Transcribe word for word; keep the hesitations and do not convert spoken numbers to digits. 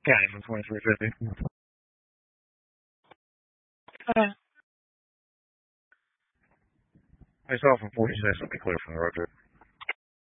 Yeah, from twenty-three fifty. Uh, I saw from forty-six. Let me clear from the road trip.